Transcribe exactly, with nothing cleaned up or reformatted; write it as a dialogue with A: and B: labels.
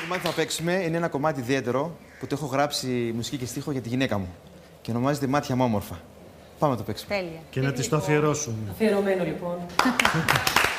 A: κομμάτι που θα παίξουμε είναι ένα κομμάτι ιδιαίτερο που το έχω γράψει μουσική και στίχο για τη γυναίκα μου. Και ονομάζεται Μάτια μου όμορφα. Πάμε να το παίξουμε.
B: Τέλεια.
C: Και να της το αφιερώσουμε.
D: Αφιερωμένο λοιπόν.